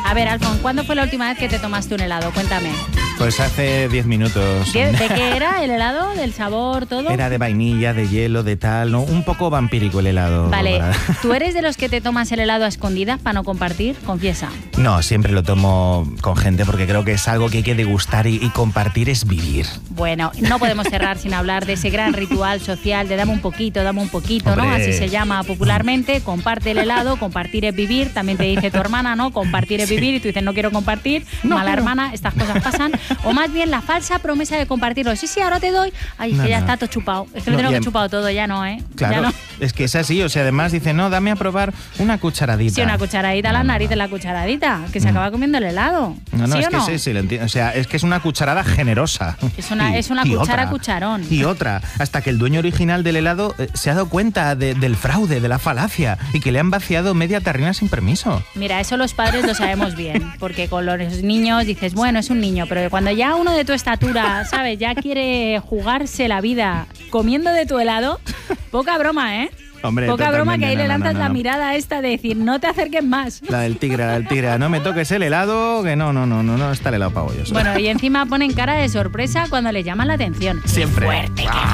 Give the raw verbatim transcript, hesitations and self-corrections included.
A ver, Alfon, ¿cuándo fue la última vez que te tomaste un helado? Cuéntame. Pues hace diez minutos. ¿Qué, ¿De qué era el helado? ¿Del sabor, todo? Era de vainilla, de hielo, de tal, ¿no? Un poco vampírico el helado. Vale, para... ¿tú eres de los que te tomas el helado a escondidas para no compartir? Confiesa. No, siempre lo tomo con gente porque creo que es algo que hay que degustar y, y compartir es vivir. Bueno, no podemos cerrar sin hablar de ese gran ritual social de dame un poquito, dame un poquito, Hombre. ¿no? Así se llama popularmente, comparte el helado, compartir es vivir, también te dice tu hermana, ¿no? Compartir es vivir y tú dices no quiero compartir, no, mala pero... hermana, estas cosas pasan. O más bien la falsa promesa de compartirlo. Sí, sí, ahora te doy. Ay, no, que ya no. está todo chupado. Es que lo No, tengo ya... que chupado todo, ya no, ¿eh? Claro, ya no. Es que es así, o sea, además dice, no, dame a probar una cucharadita. Sí, una cucharadita a la no, nariz no. de la cucharadita, que se mm. acaba comiendo el helado. No, no, ¿Sí es o que no? sí, sí, lo entiendo. O sea, es que es una cucharada generosa. Es una, y, es una y cuchara otra, cucharón. Y otra, hasta que el dueño original del helado eh, se ha dado cuenta de, del fraude, de la falacia, y que le han vaciado media tarrina sin permiso. Mira, eso los padres lo sabemos bien, porque con los niños dices, bueno, es un niño, pero cuando ya uno de tu estatura, ¿sabes? Ya quiere jugarse la vida comiendo de tu helado, poca broma, ¿eh? Hombre, poca broma que ahí no, le lanzas no, no, no. la mirada esta de decir, no te acerques más. La del tigre, la del tigre, no me toques el helado, que no, no, no, no, no está el helado para bollos. Bueno, y encima ponen cara de sorpresa cuando le llaman la atención. Siempre. Fuerte, ¡Ah!